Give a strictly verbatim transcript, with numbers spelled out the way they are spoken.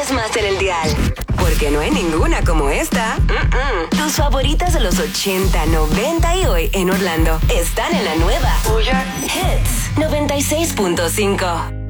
escuches más en el dial. Porque no hay ninguna como esta. Mm-mm. Tus favoritas de los ochenta, noventa y hoy en Orlando están en la nueva Hits noventa y seis punto cinco.